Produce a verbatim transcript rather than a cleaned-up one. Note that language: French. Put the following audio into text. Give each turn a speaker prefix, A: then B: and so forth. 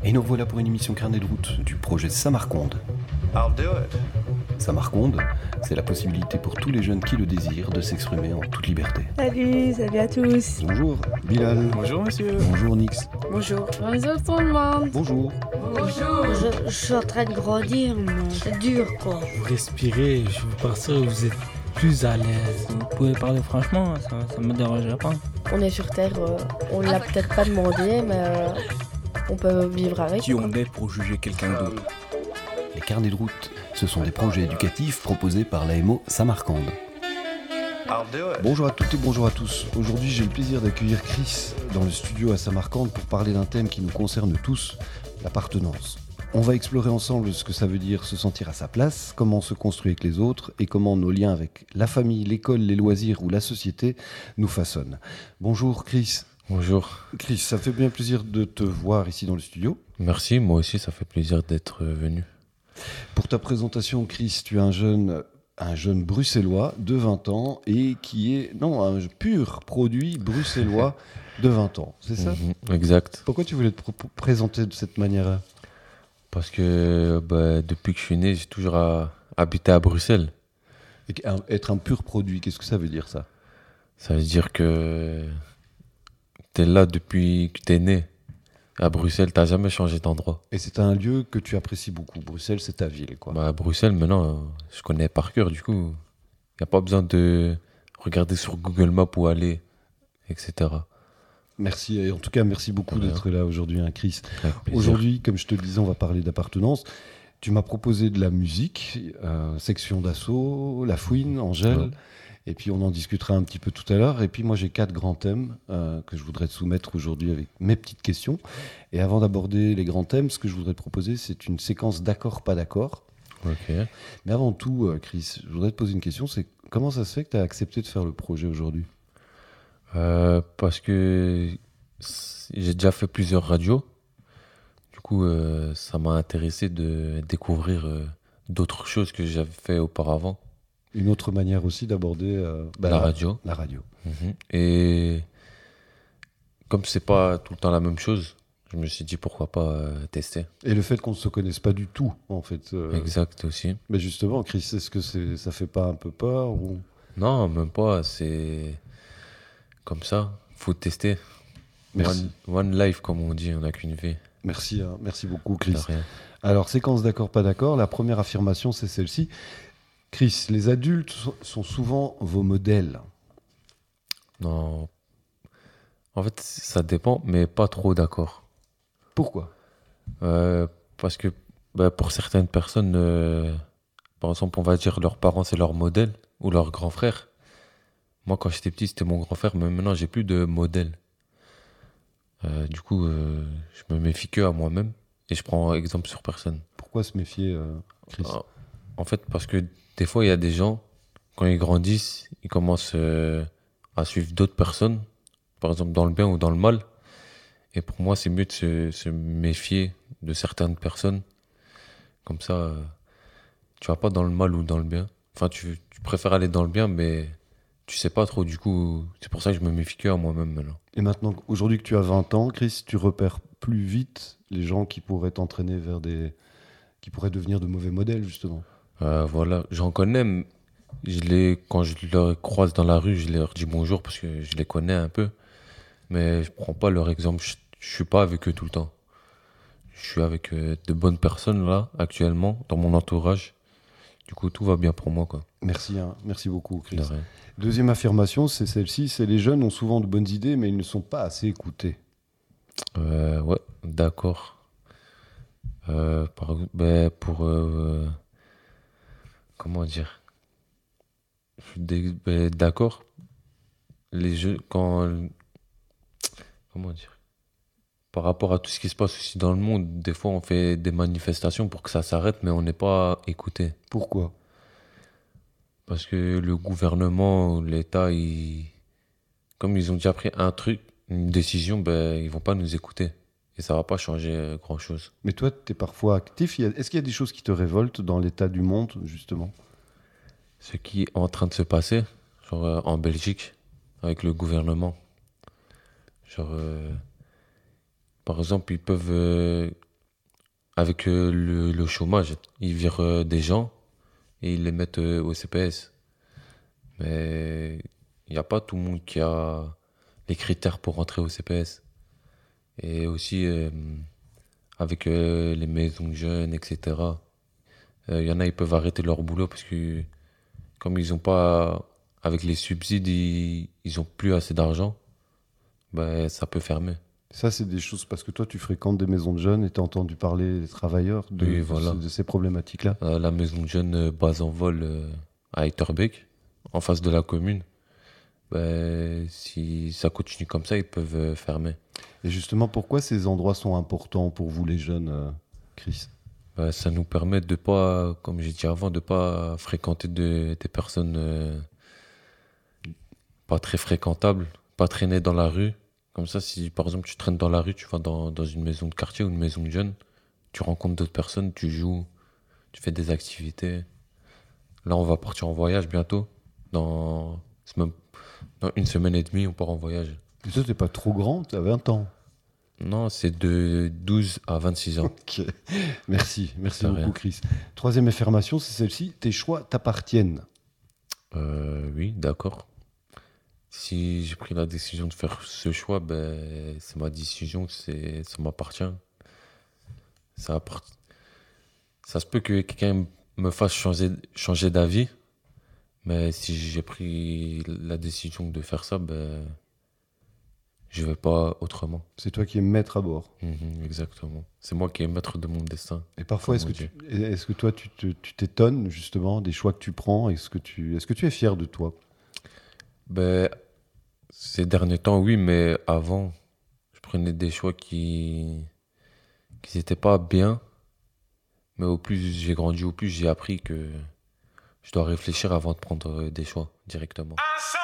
A: Et nous voilà pour une émission carnet de route du projet Samarconde.
B: I'll do it.
A: Samarconde, c'est la possibilité pour tous les jeunes qui le désirent de s'exprimer en toute liberté.
C: Salut, salut à tous.
A: Bonjour Bilal.
B: Bonjour monsieur.
A: Bonjour Nix.
C: Bonjour.
D: Bonjour tout le monde.
A: Bonjour.
D: Bonjour.
C: Je, je suis en train de grandir, mais c'est dur quoi.
E: Vous respirez, je vous pense que vous êtes plus à l'aise. Vous pouvez parler franchement, ça, ça me dérangerait pas.
C: On est sur Terre, euh, on l'a peut-être pas demandé, mais euh, on peut vivre avec.
B: Qui on est pour juger quelqu'un d'autre?
A: Les carnets de route, ce sont des projets éducatifs proposés par l'A M O Samarcande.
B: I'll do it.
A: Bonjour à toutes et bonjour à tous. Aujourd'hui, j'ai le plaisir d'accueillir Chris dans le studio à Samarcande pour parler d'un thème qui nous concerne tous, l'appartenance. On va explorer ensemble ce que ça veut dire se sentir à sa place, comment on se construit avec les autres et comment nos liens avec la famille, l'école, les loisirs ou la société nous façonnent. Bonjour Chris.
F: Bonjour.
A: Chris, ça fait bien plaisir de te voir ici dans le studio.
F: Merci, moi aussi, ça fait plaisir d'être venu.
A: Pour ta présentation, Chris, tu es un jeune, un jeune bruxellois de vingt ans et qui est, non, un pur produit bruxellois de vingt ans, c'est ça?
F: Mm-hmm, exact.
A: Pourquoi tu voulais te pr- présenter de cette manière-là?
F: Parce que bah, depuis que je suis né, j'ai toujours à, habité à Bruxelles.
A: Et un- être un pur produit, qu'est-ce que ça veut dire ça?
F: Ça veut dire que tu es là depuis que tu es né. À Bruxelles, tu n'as jamais changé d'endroit.
A: Et c'est un lieu que tu apprécies beaucoup. Bruxelles, c'est ta ville, quoi.
F: Bah, à Bruxelles, maintenant, euh, je connais par cœur, du coup. Il n'y a pas besoin de regarder sur Google Maps où aller, et cetera.
A: Merci, et en tout cas, merci beaucoup
F: De rien.
A: d'être là aujourd'hui, hein, Chris.
F: Avec plaisir.
A: Aujourd'hui, comme je te le disais, on va parler d'appartenance. Tu m'as proposé de la musique, euh, section d'assaut, La Fouine, Angèle,
F: Ouais.
A: et puis on en discutera un petit peu tout à l'heure. Et puis moi, j'ai quatre grands thèmes euh, que je voudrais te soumettre aujourd'hui avec mes petites questions. Et avant d'aborder les grands thèmes, ce que je voudrais te proposer, c'est une séquence d'accord, pas d'accord.
F: Ok.
A: Mais avant tout, euh, Chris, je voudrais te poser une question, c'est comment ça se fait que tu as accepté de faire le projet aujourd'hui?
F: Euh, parce que c- j'ai déjà fait plusieurs radios. Du coup, euh, ça m'a intéressé de découvrir euh, d'autres choses que j'avais fait auparavant.
A: Une autre manière aussi d'aborder euh, bah,
F: La radio.
A: La radio.
F: Mhm. Et comme c'est pas tout le temps la même chose, je me suis dit pourquoi pas euh, tester.
A: Et le fait qu'on ne se connaisse pas du tout, en fait. euh,
F: Exact aussi.
A: Mais justement, Chris, est-ce que c'est, ça fait pas un peu peur ou...
F: Non, même pas. C'est comme ça. Faut tester.
A: Merci.
F: One, one life, comme on dit, on n'a qu'une vie.
A: Merci, hein, merci beaucoup,
F: De
A: Chris.
F: rien.
A: Alors, séquence d'accord, pas d'accord. La première affirmation, c'est celle-ci. Chris, les adultes so- sont souvent vos modèles.
F: Non. En fait, ça dépend, mais pas trop d'accord.
A: Pourquoi?
F: Euh, parce que bah, pour certaines personnes, euh, par exemple, on va dire leurs parents, c'est leur modèle ou leur grand frère. Moi, quand j'étais petit, c'était mon grand frère, mais maintenant, j'ai plus de modèle. Euh, du coup, euh, je me méfie que à moi-même et je prends exemple sur personne.
A: Pourquoi se méfier, euh, Chris?
F: Ah, En fait, parce que des fois, il y a des gens, quand ils grandissent, ils commencent euh, à suivre d'autres personnes, par exemple dans le bien ou dans le mal. Et pour moi, c'est mieux de se, se méfier de certaines personnes. Comme ça, euh, tu vas pas dans le mal ou dans le bien. Enfin, tu, tu préfères aller dans le bien, mais tu sais pas trop. Du coup, c'est pour ça que je me méfie que à moi-même maintenant.
A: Et maintenant, aujourd'hui que tu as vingt ans, Chris, tu repères plus vite les gens qui pourraient t'entraîner vers des... qui pourraient devenir de mauvais modèles, justement.
F: Euh, voilà, j'en connais. mais Je les, quand je les croise dans la rue, je leur dis bonjour parce que je les connais un peu. Mais je prends pas leur exemple. Je, je suis pas avec eux tout le temps. Je suis avec euh, de bonnes personnes là, actuellement, dans mon entourage. Du coup, tout va bien pour moi, quoi.
A: Merci, hein, merci beaucoup, Chris.
F: De rien.
A: Deuxième affirmation, c'est celle-ci, c'est les jeunes ont souvent de bonnes idées, mais ils ne sont pas assez écoutés.
F: Euh, ouais, d'accord. Euh, par, ben, pour. euh, comment dire? Je suis dé- ben, d'accord. Les jeux, quand. Comment dire? Par rapport à tout ce qui se passe aussi dans le monde, des fois on fait des manifestations pour que ça s'arrête, mais on n'est pas écouté.
A: Pourquoi?
F: Parce que le gouvernement, l'État, ils- comme ils ont déjà pris un truc, une décision, ben, ils vont pas nous écouter. Et ça va pas changer euh, grand-chose.
A: Mais toi, tu es parfois actif. Il y a- Est-ce qu'il y a des choses qui te révoltent dans l'état du monde, justement?
F: Ce qui est en train de se passer, genre euh, en Belgique, avec le gouvernement. Genre, euh, par exemple, ils peuvent euh, avec euh, le, le chômage, ils virent euh, des gens et ils les mettent euh, au C P S. Mais il n'y a pas tout le monde qui a les critères pour rentrer au C P S. Et aussi, euh, avec euh, les maisons de jeunes, et cetera, il euh, y en a, ils peuvent arrêter leur boulot parce que, comme ils ont pas, avec les subsides, ils, ils ont plus assez d'argent, ben, ça peut fermer.
A: Ça, c'est des choses parce que toi, tu fréquentes des maisons de jeunes et tu as entendu parler des travailleurs de,
F: Oui,
A: de
F: voilà.
A: ce- de ces problématiques-là.
F: Euh, la maison de jeunes euh, base en vol euh, à Etterbeek, en face de la commune, ben, si ça continue comme ça, ils peuvent euh, fermer.
A: Et justement, pourquoi ces endroits sont importants pour vous, les jeunes, euh, Chris?
F: Ben, ça nous permet de pas, comme j'ai dit avant, de pas fréquenter de- des personnes euh, pas très fréquentables, pas traîner dans la rue. Comme ça, si par exemple tu traînes dans la rue, tu vas dans, dans une maison de quartier ou une maison de jeunes, tu rencontres d'autres personnes, tu joues, tu fais des activités. Là, on va partir en voyage bientôt. Dans, c'est même, dans une semaine et demie, on part en voyage.
A: Et toi, t'es pas trop grand, tu as vingt ans.
F: Non, c'est de douze à vingt-six ans.
A: Ok. Merci, merci
F: De
A: beaucoup,
F: rien.
A: Chris. Troisième affirmation, c'est celle-ci. Tes choix t'appartiennent.
F: Euh, oui, d'accord. Si j'ai pris la décision de faire ce choix, ben, c'est ma décision, c'est, ça m'appartient. Ça, appart- ça se peut que quelqu'un me fasse changer, changer d'avis, mais si j'ai pris la décision de faire ça, ben, je vais pas autrement.
A: C'est toi qui es maître à bord.
F: Mhm, exactement. C'est moi qui est maître de mon destin.
A: Et parfois,
F: Comme
A: est-ce que,
F: on
A: tu, est-ce que toi, tu te- tu t'étonnes justement des choix que tu prends? Est-ce que tu, est-ce que tu es fier de toi?
F: Ben, ces derniers temps, oui, mais avant, je prenais des choix qui qui n'étaient pas bien. Mais au plus j'ai grandi, au plus j'ai appris que je dois réfléchir avant de prendre euh, des choix directement.